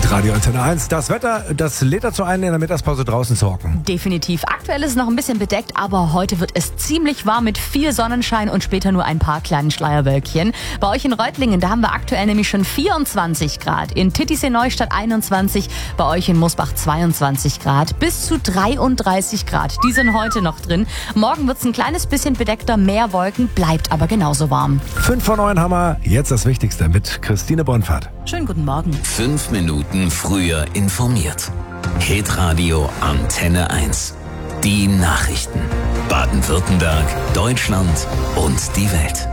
Hitradio Antenne 1. Das Wetter, das lädt dazu ein, in der Mittagspause draußen zu hocken. Definitiv. Aktuell ist es noch ein bisschen bedeckt, aber heute wird es ziemlich warm mit viel Sonnenschein und später nur ein paar kleinen Schleierwölkchen. Bei euch in Reutlingen, da haben wir aktuell nämlich schon 24 Grad. In Titisee-Neustadt 21, bei euch in Mosbach 22 Grad. Bis zu 33 Grad. Die sind heute noch drin. Morgen wird es ein kleines bisschen bedeckter, mehr Wolken, bleibt aber genauso warm. 5 vor 9 haben wir jetzt das Wichtigste mit Christine Bonfahrt. Schönen guten Morgen. 5 Minuten früher informiert. Hitradio Antenne 1. Die Nachrichten. Baden-Württemberg, Deutschland und die Welt.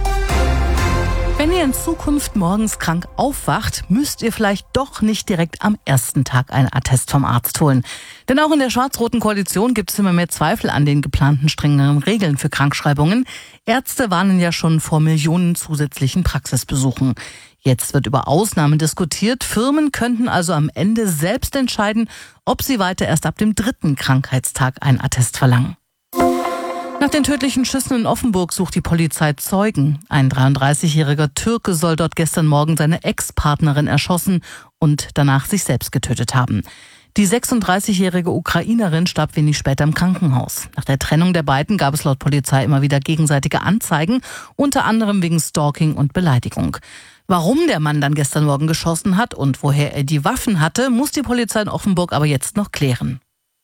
Wenn ihr in Zukunft morgens krank aufwacht, müsst ihr vielleicht doch nicht direkt am ersten Tag einen Attest vom Arzt holen. Denn auch in der schwarz-roten Koalition gibt es immer mehr Zweifel an den geplanten strengeren Regeln für Krankschreibungen. Ärzte warnen ja schon vor Millionen zusätzlichen Praxisbesuchen. Jetzt wird über Ausnahmen diskutiert. Firmen könnten also am Ende selbst entscheiden, ob sie weiter erst ab dem 3. Krankheitstag einen Attest verlangen. Nach den tödlichen Schüssen in Offenburg sucht die Polizei Zeugen. Ein 33-jähriger Türke soll dort gestern Morgen seine Ex-Partnerin erschossen und danach sich selbst getötet haben. Die 36-jährige Ukrainerin starb wenig später im Krankenhaus. Nach der Trennung der beiden gab es laut Polizei immer wieder gegenseitige Anzeigen, unter anderem wegen Stalking und Beleidigung. Warum der Mann dann gestern Morgen geschossen hat und woher er die Waffen hatte, muss die Polizei in Offenburg aber jetzt noch klären.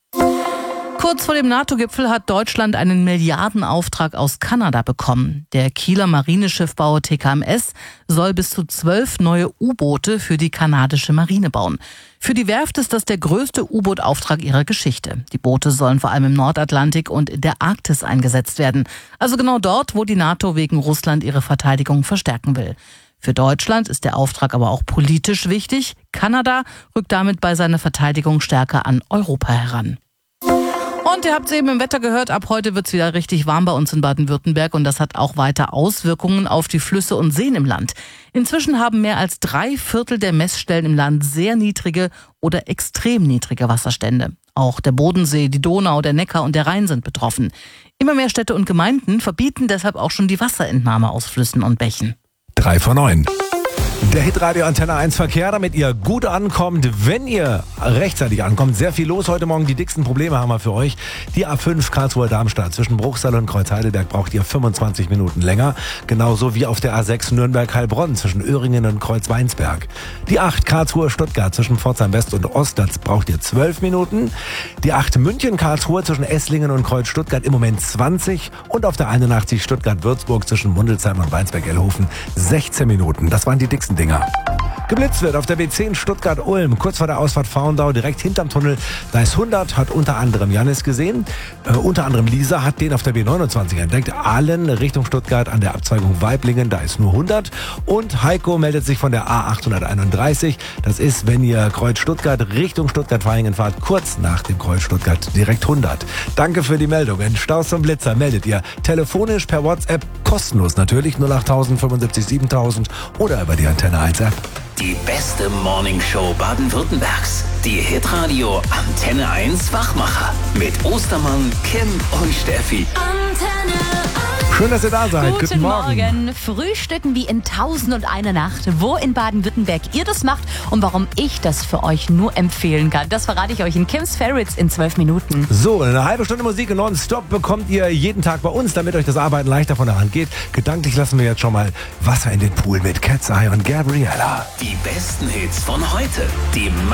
Kurz vor dem NATO-Gipfel hat Deutschland einen Milliardenauftrag aus Kanada bekommen. Der Kieler Marineschiffbauer TKMS soll bis zu 12 neue U-Boote für die kanadische Marine bauen. Für die Werft ist das der größte U-Boot-Auftrag ihrer Geschichte. Die Boote sollen vor allem im Nordatlantik und in der Arktis eingesetzt werden. Also genau dort, wo die NATO wegen Russland ihre Verteidigung verstärken will. Für Deutschland ist der Auftrag aber auch politisch wichtig. Kanada rückt damit bei seiner Verteidigung stärker an Europa heran. Und ihr habt es eben im Wetter gehört, ab heute wird es wieder richtig warm bei uns in Baden-Württemberg und das hat auch weiter Auswirkungen auf die Flüsse und Seen im Land. Inzwischen haben mehr als 3/4 der Messstellen im Land sehr niedrige oder extrem niedrige Wasserstände. Auch der Bodensee, die Donau, der Neckar und der Rhein sind betroffen. Immer mehr Städte und Gemeinden verbieten deshalb auch schon die Wasserentnahme aus Flüssen und Bächen. 3 vor 9. Der Hitradio Antenne 1 Verkehr, damit ihr gut ankommt, wenn ihr rechtzeitig ankommt. Sehr viel los heute Morgen. Die dicksten Probleme haben wir für euch. Die A5 Karlsruhe-Darmstadt zwischen Bruchsal und Kreuz-Heidelberg braucht ihr 25 Minuten länger. Genauso wie auf der A6 Nürnberg-Heilbronn zwischen Öhringen und Kreuz-Weinsberg. Die 8 Karlsruhe-Stuttgart zwischen Pforzheim West und Ostlatz braucht ihr 12 Minuten. Die 8 München-Karlsruhe zwischen Esslingen und Kreuz-Stuttgart im Moment 20. Und auf der 81 Stuttgart-Würzburg zwischen Mundelsheim und Weinsberg-Elhofen 16 Minuten. Das waren die dicksten Dinger. Geblitzt wird auf der B10 Stuttgart-Ulm, kurz vor der Ausfahrt Faundau, direkt hinterm Tunnel. Da ist 100, hat unter anderem Janis gesehen. Unter anderem Lisa hat den auf der B29 entdeckt. Allen Richtung Stuttgart an der Abzweigung Weiblingen, da ist nur 100. Und Heiko meldet sich von der A831. Das ist, wenn ihr Kreuz Stuttgart Richtung Stuttgart-Vaihingen fahrt, kurz nach dem Kreuz Stuttgart direkt 100. Danke für die Meldung. In Staus zum Blitzer meldet ihr telefonisch per WhatsApp, kostenlos natürlich, 08000 75 7000 oder über die Antenne 1 App. Die beste Morningshow Baden-Württembergs. Die Hitradio Antenne 1 Wachmacher. Mit Ostermann, Kim und Steffi. Antenne 1. Schön, dass ihr da seid. Guten Morgen. Frühstücken wie in 1001 Nacht. Wo in Baden-Württemberg ihr das macht und warum ich das für euch nur empfehlen kann, das verrate ich euch in Kim's Favorites in 12 Minuten. So, eine halbe Stunde Musik nonstop bekommt ihr jeden Tag bei uns, damit euch das Arbeiten leichter von der Hand geht. Gedanklich lassen wir jetzt schon mal Wasser in den Pool mit Cat's Eye und Gabriella. Die besten Hits von heute. Die